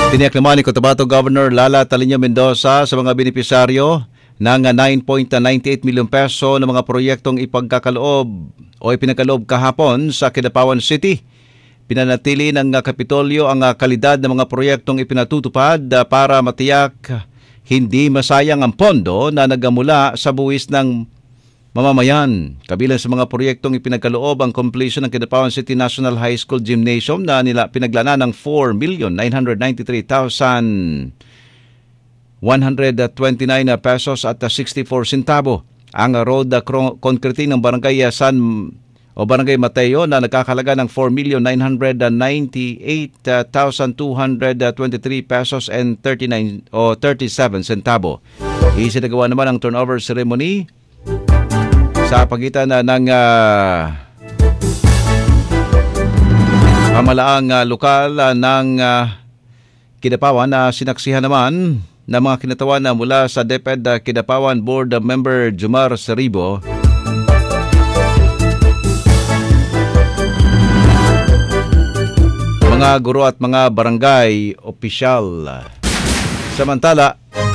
Tiniyak naman ni Cotabato Governor Lala Taliño Mendoza sa mga benepisaryo ng 9.98 milyong peso ng mga proyektong ipinagkaloob kahapon sa Kidapawan City. Pinanatili ng Kapitolyo ang kalidad ng mga proyektong ipinatutupad para matiyak hindi masayang ang pondo na nagamula sa buwis ng mamamayan. Kabilang sa mga proyektong ipinagkaloob ang completion ng Kidapawan City National High School Gymnasium na pinaglana ng 4,993,129 pesos at 64 centavo. Ang road concreting ng Barangay Barangay Mateo na nagkakalaga ng 4,998,223 pesos and 37 centavo. Isinagawa naman ang turnover ceremony sa pagitan ng pamalaang lokal ng Kidapawan na sinaksihan naman ng mga kinatawan na mula sa DepEd Kidapawan Board Member Jumar Seribo. Mga guro at mga barangay opisyal. Samantala,